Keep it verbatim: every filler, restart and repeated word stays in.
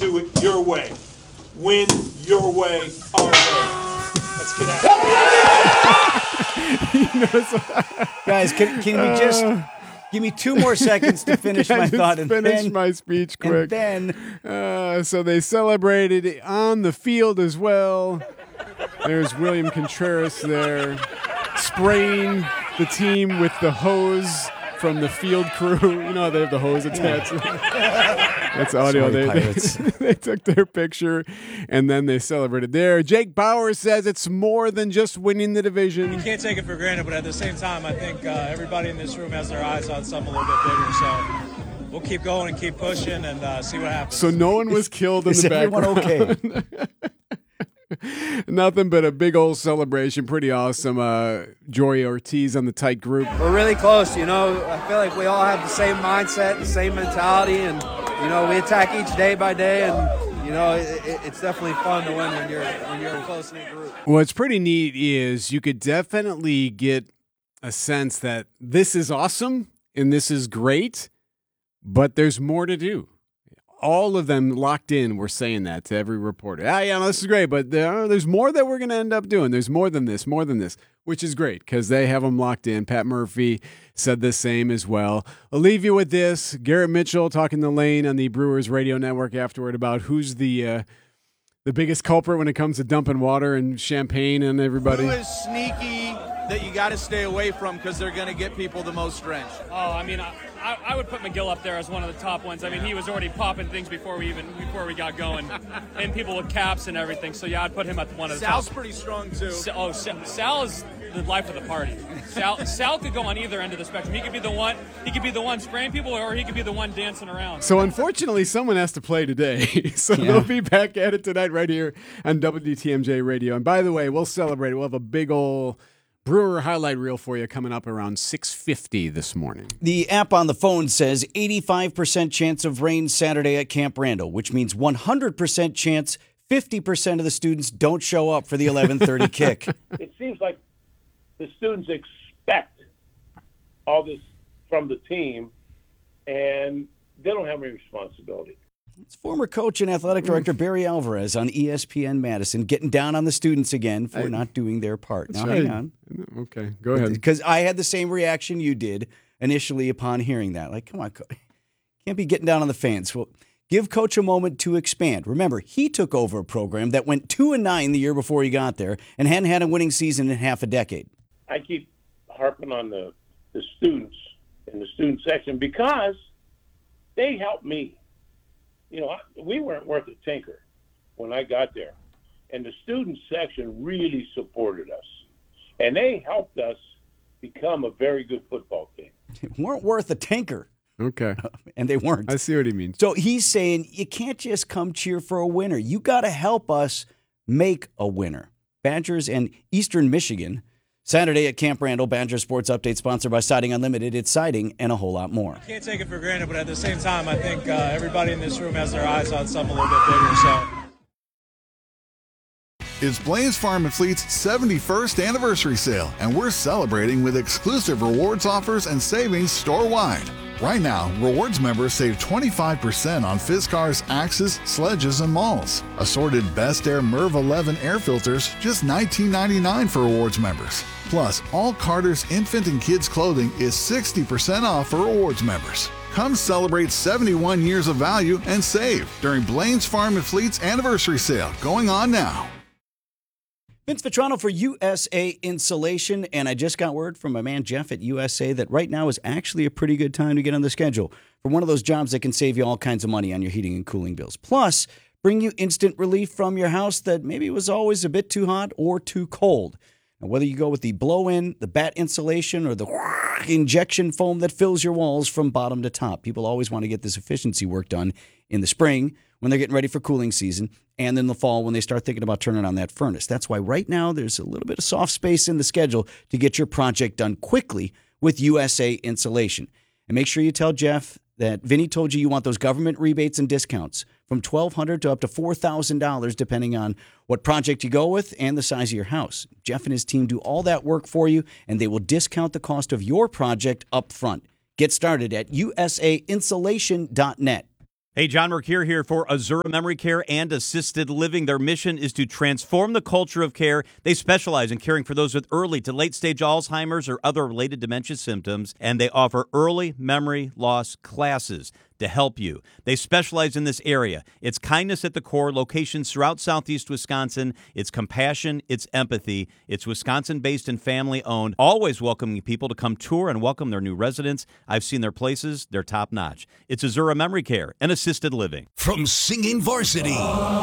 do it your way. Win your way, our way. Let's get out. Guys, can, can we just give me two more seconds to finish Yeah, my just thought? And finish then, my speech quick. And then, Uh, so they celebrated on the field as well. There's William Contreras there, spraying the team with the hose from the field crew. You know how they have the hose attached. That's audio. Sorry, They, Pirates. they, they took their picture, and then they celebrated there. Jake Bauer says it's more than just winning the division. You can't take it for granted, but at the same time, I think uh, everybody in this room has their eyes on something a little bit bigger. So we'll keep going and keep pushing and uh, see what happens. So no one was killed in is the everyone background. okay? Nothing but a big old celebration. Pretty awesome. Uh, Jory Ortiz on the tight group. We're really close, you know. I feel like we all have the same mindset, the same mentality, and, you know, we attack each day by day, and, you know, it, it, it's definitely fun to win when you're when you're a close-knit group. What's pretty neat is you could definitely get a sense that this is awesome and this is great, but there's more to do. All of them locked in were saying that to every reporter. Ah, yeah, no, this is great, but there, there's more that we're going to end up doing. There's more than this, more than this, which is great because they have them locked in. Pat Murphy said the same as well. I'll leave you with this. Garrett Mitchell talking to Lane on the Brewers radio network afterward about who's the uh, the biggest culprit when it comes to dumping water and champagne and everybody. Who is sneaky that you got to stay away from because they're going to get people the most drenched? Oh, I mean, I, I, I would put McGill up there as one of the top ones. I mean, he was already popping things before we even before we got going, and people with caps and everything. So yeah, I'd put him at one of the Sal's top. pretty strong too. Sa- oh, Sa- Sal is the life of the party. Sal, Sal could go on either end of the spectrum. He could be the one. He could be the one spraying people, or he could be the one dancing around. So unfortunately, someone has to play today. so Yeah. they'll be back at it tonight right here on W T M J Radio. And by the way, we'll celebrate. We'll have a big old Brewer highlight reel for you coming up around six fifty this morning. The app on the phone says eighty-five percent chance of rain Saturday at Camp Randall, which means one hundred percent chance fifty percent of the students don't show up for the eleven thirty kick. It seems like the students expect all this from the team, and they don't have any responsibility. It's former coach and athletic director Barry Alvarez on E S P N Madison getting down on the students again for I- not doing their part. Now, right. hang on. Okay, go ahead. Because I had the same reaction you did initially upon hearing that. Like, come on, Co- can't be getting down on the fans. Well, give Coach a moment to expand. Remember, he took over a program that went two and nine the year before he got there and hadn't had a winning season in half a decade. I keep harping on the, the students in the student section because they helped me. You know, I, we weren't worth a tinker when I got there. And the student section really supported us. And they helped us become a very good football team. They weren't worth a tinker, Okay, and they weren't. I see what he means. So he's saying you can't just come cheer for a winner. You got to help us make a winner. Badgers and Eastern Michigan. Saturday at Camp Randall, Badger Sports Update sponsored by Siding Unlimited. It's siding and a whole lot more. You can't take it for granted, but at the same time, I think uh, everybody in this room has their eyes on something a little bit bigger. So. It's Blaine's Farm and Fleet's seventy-first anniversary sale, and we're celebrating with exclusive rewards offers and savings store-wide. Right now, rewards members save twenty-five percent on Fiskars, axes, sledges, and mauls. Assorted Best Air Merv eleven air filters, just nineteen ninety-nine for rewards members. Plus, all Carter's infant and kids clothing is sixty percent off for rewards members. Come celebrate seventy-one years of value and save during Blaine's Farm and Fleet's anniversary sale going on now. Vince Vitrano for U S A Insulation, and I just got word from my man Jeff at U S A that right now is actually a pretty good time to get on the schedule for one of those jobs that can save you all kinds of money on your heating and cooling bills. Plus, bring you instant relief from your house that maybe was always a bit too hot or too cold. Now, whether you go with the blow-in, the bat insulation, or the injection foam that fills your walls from bottom to top, people always want to get this efficiency work done in the spring when they're getting ready for cooling season, and in the fall when they start thinking about turning on that furnace. That's why right now there's a little bit of soft space in the schedule to get your project done quickly with U S A Insulation. And make sure you tell Jeff that Vinny told you you want those government rebates and discounts from twelve hundred dollars to up to four thousand dollars depending on what project you go with and the size of your house. Jeff and his team do all that work for you, and they will discount the cost of your project up front. Get started at U S A insulation dot net. Hey, John Mercure here for Azura Memory Care and Assisted Living. Their mission is to transform the culture of care. They specialize in caring for those with early to late-stage Alzheimer's or other related dementia symptoms, and they offer early memory loss classes to help you. They specialize in this area. It's kindness at the core, locations throughout Southeast Wisconsin. It's compassion, it's empathy. It's Wisconsin-based and family-owned, always welcoming people to come tour and welcome their new residents. I've seen their places. They're top-notch. It's Azura Memory Care and Assisted Living. From Singing Varsity